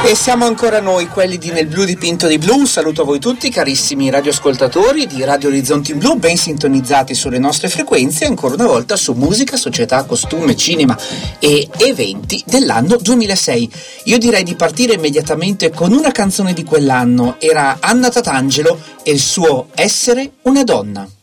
E siamo ancora noi, quelli di Nel Blu dipinto di blu. Un saluto a voi tutti, carissimi radioascoltatori di Radio Orizzonti Blu, ben sintonizzati sulle nostre frequenze, ancora una volta su musica, società, costume, cinema e eventi dell'anno 2006. Io direi di partire immediatamente con una canzone di quell'anno. Era Anna Tatangelo e il suo Essere una donna.